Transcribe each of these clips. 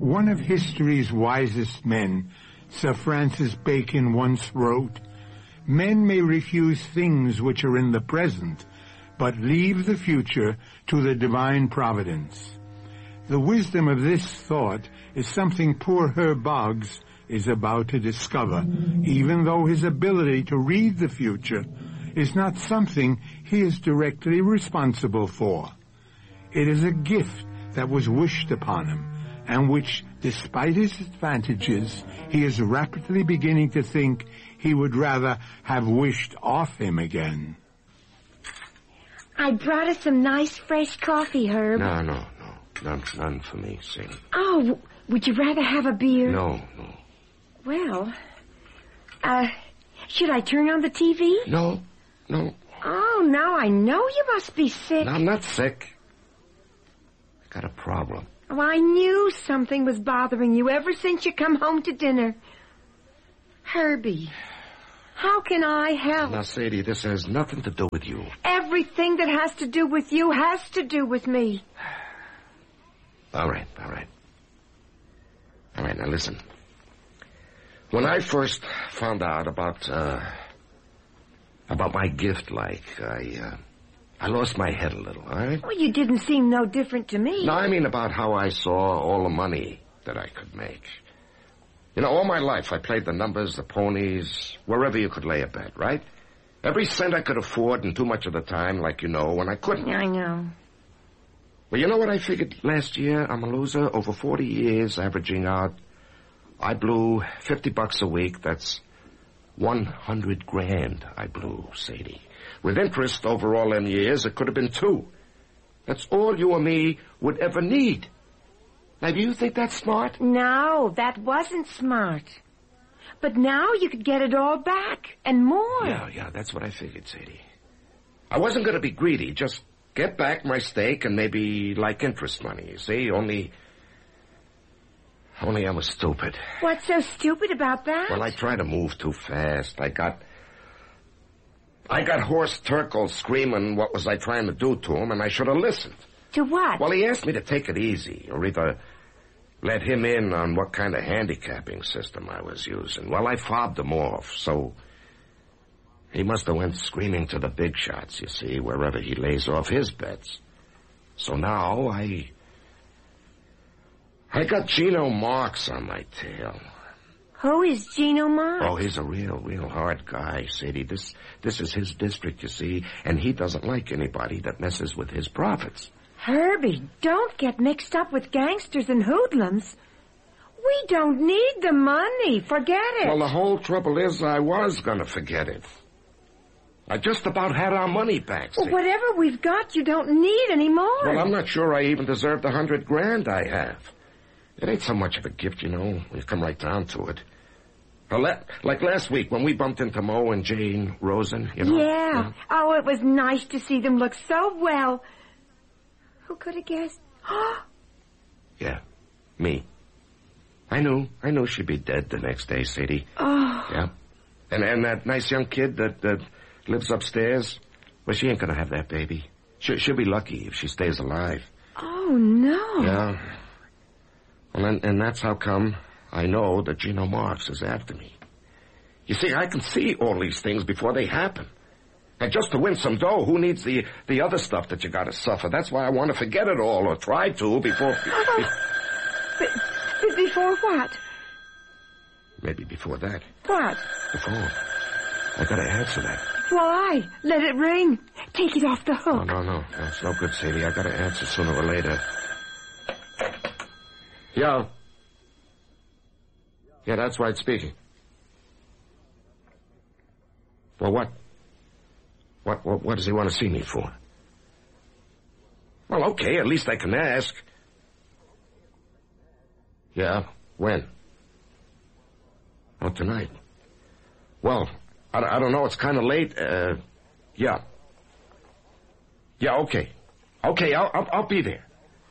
One of history's wisest men, Sir Francis Bacon, once wrote, "Men may refuse things which are in the present, but leave the future to the divine providence." The wisdom of this thought is something poor Herb Boggs is about to discover, even though his ability to read the future is not something he is directly responsible for. It is a gift that was wished upon him, and which, despite his advantages, he is rapidly beginning to think he would rather have wished off him again. I brought us some nice fresh coffee, Herb. No. None for me, Sadie. Oh, would you rather have a beer? No. Well, should I turn on the TV? No. Oh, now I know you must be sick. No, I'm not sick. I got a problem. Oh, I knew something was bothering you ever since you come home to dinner. Herbie, how can I help? Now, Sadie, this has nothing to do with you. Everything that has to do with you has to do with me. All right. Now listen. When I first found out about my gift, I lost my head a little, all right? Well, you didn't seem no different to me. No, I mean about how I saw all the money that I could make. You know, all my life I played the numbers, the ponies, wherever you could lay a bet, right? Every cent I could afford, and too much of the time, like you know, when I couldn't. I know. Well, you know what I figured last year? I'm a loser. Over 40 years, averaging out, I blew $50 a week. That's 100 grand I blew, Sadie. With interest over all them years, it could have been 2. That's all you or me would ever need. Now, do you think that's smart? No, that wasn't smart. But now you could get it all back, and more. Yeah, that's what I figured, Sadie. I wasn't going to be greedy, just get back my stake and maybe like interest money, you see? Only I was stupid. What's so stupid about that? Well, I tried to move too fast. I got Horst Turkle screaming what was I trying to do to him, and I should have listened. To what? Well, he asked me to take it easy, or either let him in on what kind of handicapping system I was using. Well, I fobbed him off, so he must have went screaming to the big shots, you see, wherever he lays off his bets. So now I got Gino Marks on my tail. Who is Gino Marks? Oh, he's a real hard guy, Sadie. This is his district, you see, and he doesn't like anybody that messes with his profits. Herbie, don't get mixed up with gangsters and hoodlums. We don't need the money. Forget it. Well, the whole trouble is I was going to forget it. I just about had our money back, Sadie. Well, whatever we've got, you don't need any more. Well, I'm not sure I even deserve the 100 grand I have. It ain't so much of a gift, you know, when you come right down to it. Like last week when we bumped into Mo and Jane Rosen, you know. Yeah. Oh, it was nice to see them look so well. Who could have guessed? Yeah, me. I knew she'd be dead the next day, Sadie. Oh. Yeah. And that nice young kid that lives upstairs, well, she ain't gonna have that baby. She'll be lucky if she stays alive. Oh, no. Yeah. Well, and that's how come I know that Gino Marks is after me. You see, I can see all these things before they happen. And just to win some dough, who needs the other stuff that you gotta suffer? That's why I want to forget it all, or try to, before... Before what? Maybe before that. What? Before. I gotta answer that. Why? Let it ring. Take it off the hook. No, it's no good, Sadie. I gotta answer sooner or later. Yeah. Yeah, that's right, speaking. Well, what? What does he want to see me for? Well, okay, at least I can ask. Yeah, when? Oh, tonight. Well, I don't know, it's kind of late. Yeah. Yeah, okay. Okay, I'll be there.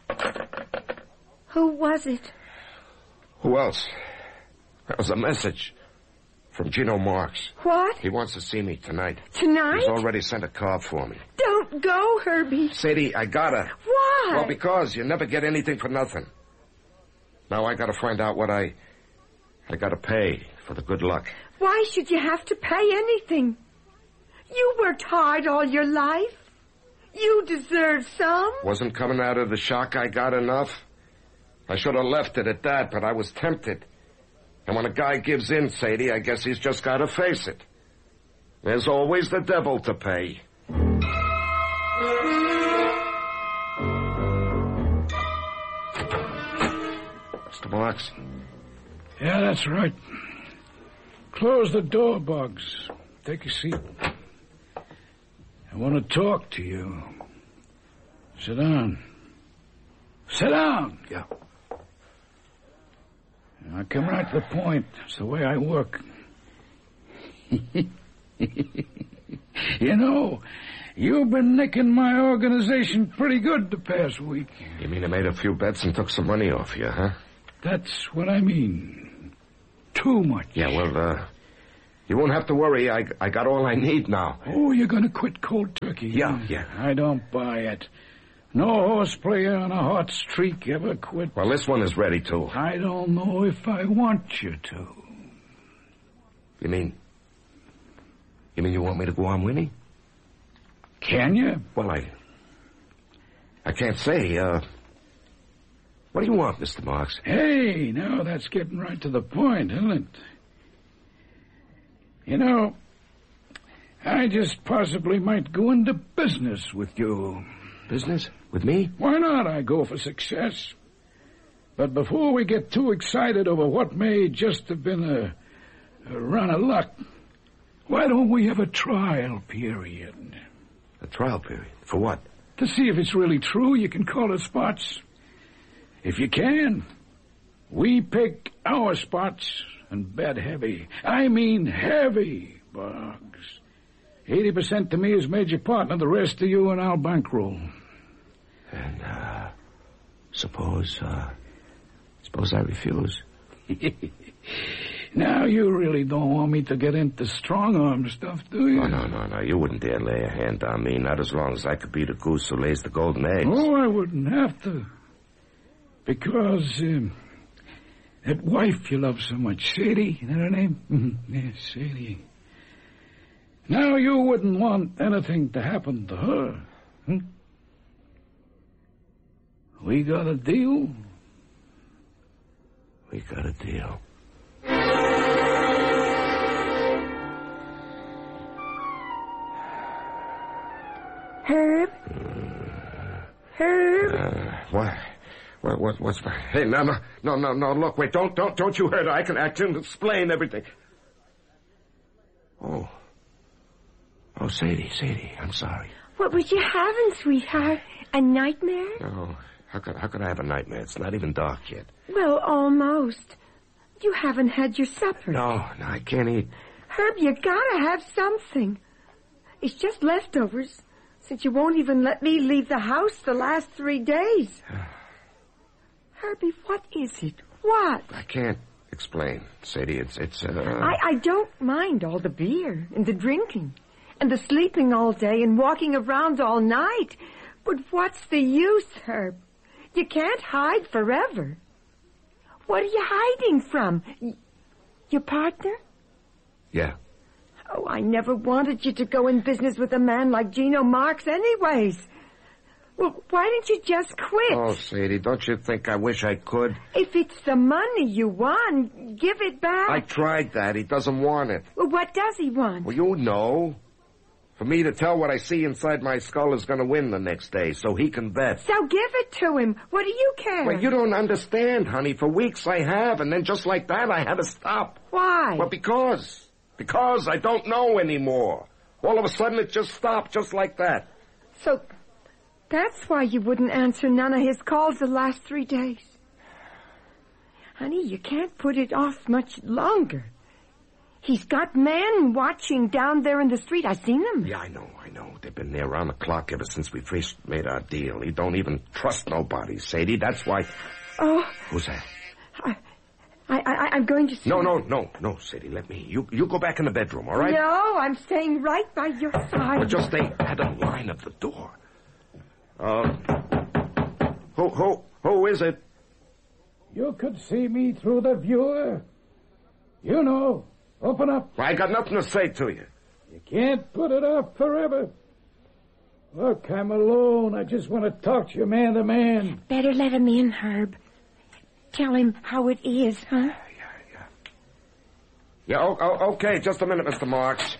Who was it? Who else? That was a message from Gino Marks. What? He wants to see me tonight. Tonight? He's already sent a car for me. Don't go, Herbie. Sadie, I gotta. Why? Well, because you never get anything for nothing. Now I gotta find out what I gotta pay for the good luck. Why should you have to pay anything? You worked hard all your life. You deserve some. Wasn't coming out of the shock I got enough? I should have left it at that, but I was tempted. And when a guy gives in, Sadie, I guess he's just gotta face it. There's always the devil to pay. Mr. Marks? Yeah, that's right. Close the door, Boggs. Take a seat. I want to talk to you. Sit down. Sit down! Yeah. I come right to the point. It's the way I work. You know, you've been nicking my organization pretty good the past week. You mean I made a few bets and took some money off you, huh? That's what I mean. Too much. Yeah, well, you won't have to worry. I got all I need now. Oh, you're going to quit cold turkey? Yeah. I don't buy it. No horseplay on a hot streak ever quit. Well, this one is ready, too. I don't know if I want you to. You mean you want me to go on winning? Can you? Well, I can't say. What do you want, Mr. Marks? Hey, now that's getting right to the point, isn't it? You know, I just possibly might go into business with you. Business? With me? Why not? I go for success. But before we get too excited over what may just have been a run of luck, why don't we have a trial period? A trial period? For what? To see if it's really true you can call it spots. If you can, we pick our spots and bet heavy. I mean heavy, Boggs. 80% to me as major partner, the rest to you and I'll bankroll. And, suppose I refuse. Now, you really don't want me to get into strong-arm stuff, do you? Oh, no. You wouldn't dare lay a hand on me, not as long as I could be the goose who lays the golden eggs. Oh, I wouldn't have to. Because, that wife you love so much, Sadie, is that her name? Yes, Sadie. Now, you wouldn't want anything to happen to her. We got a deal? We got a deal. Herb? What's... Hey, no, look, wait, don't you hurt her. I can explain everything. Oh, Sadie, I'm sorry. What was you having, sweetheart? A nightmare? No, how could I have a nightmare? It's not even dark yet. Well, almost. You haven't had your supper. No, I can't eat. Herb, you gotta have something. It's just leftovers, since you won't even let me leave the house the last 3 days. Herbie, what is it? What? I can't explain, Sadie. I don't mind all the beer and the drinking and the sleeping all day and walking around all night. But what's the use, Herb? You can't hide forever. What are you hiding from? Your partner? Yeah. Oh, I never wanted you to go in business with a man like Gino Marks anyways. Well, why didn't you just quit? Oh, Sadie, don't you think I wish I could? If it's the money you want, give it back. I tried that. He doesn't want it. Well, what does he want? Well, you know. For me to tell what I see inside my skull is going to win the next day, so he can bet. So give it to him. What do you care? Well, you don't understand, honey. For weeks I have, and then just like that, I had to stop. Why? Well, because I don't know anymore. All of a sudden, it just stopped, just like that. So that's why you wouldn't answer none of his calls the last 3 days. Honey, you can't put it off much longer. He's got men watching down there in the street. I've seen them. Yeah, I know. They've been there around the clock ever since we first made our deal. He don't even trust nobody, Sadie. That's why... Oh. Who's that? I'm going to... No, Sadie, let me. You go back in the bedroom, all right? No, I'm staying right by your side. Well, just stay at the line of the door. Who is it? You could see me through the viewer. You know, open up. I got nothing to say to you. You can't put it off forever. Look, I'm alone. I just want to talk to you man to man. Better let him in, Herb. Tell him how it is, huh? Yeah, okay. Just a minute, Mr. Marks.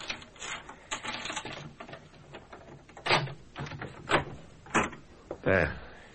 There.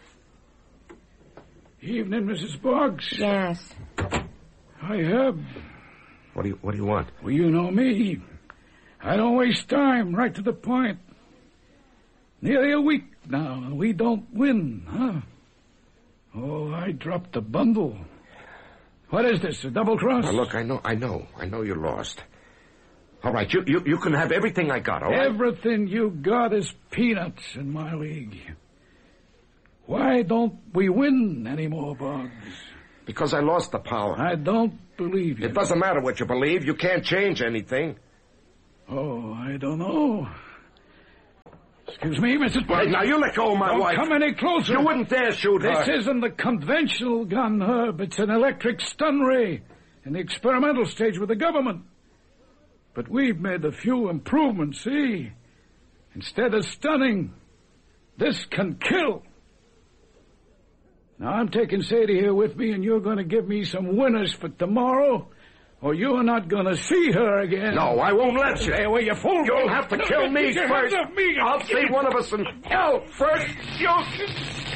Evening, Mrs. Boggs. Yes. Hi, Herb. What do you want? Well, you know me. I don't waste time. Right to the point. Nearly a week now, and we don't win, huh? Oh, I dropped the bundle. What is this, a double cross? Now, look, I know you're lost. All right, you can have everything I got, all right? Everything you got is peanuts in my league. Why don't we win anymore, Boggs? Because I lost the power. I don't believe you. It doesn't matter what you believe. You can't change anything. Oh, I don't know. Excuse me, Mrs. Boggs. Hey, now you let go of my wife. Don't come any closer. You wouldn't dare shoot her. This isn't the conventional gun, Herb. It's an electric stun ray in the experimental stage with the government. But we've made a few improvements, see? Instead of stunning, this can kill. Now, I'm taking Sadie here with me, and you're going to give me some winners for tomorrow, or you're not going to see her again. No, I won't let you. Stay away, you fool. You'll have to kill me first. I'll see one of us in hell first. You...